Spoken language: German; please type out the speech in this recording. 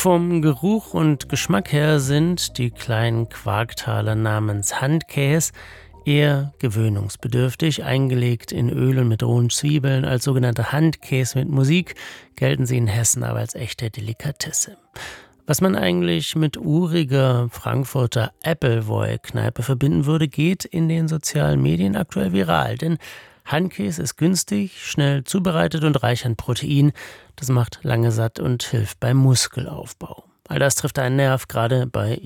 Vom Geruch und Geschmack her sind die kleinen Quarktaler namens Handkäs eher gewöhnungsbedürftig. Eingelegt in Öl und mit rohen Zwiebeln als sogenannte Handkäs mit Musik gelten sie in Hessen aber als echte Delikatesse. Was man eigentlich mit uriger Frankfurter Appleboy-Kneipe verbinden würde, geht in den sozialen Medien aktuell viral. Denn Handkäse ist günstig, schnell zubereitet und reich an Protein. Das macht lange satt und hilft beim Muskelaufbau. All das trifft einen Nerv, gerade bei